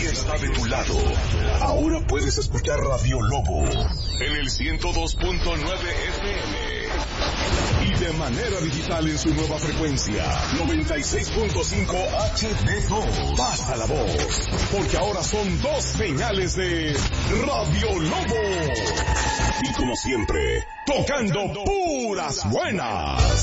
está de tu lado. Ahora puedes escuchar Radio Lobo en el 102.9 FM. Y de manera digital en su nueva frecuencia, 96.5 HD2. Pasa la voz, porque ahora son 2 señales de Radio Lobo. Y como siempre, tocando puras buenas.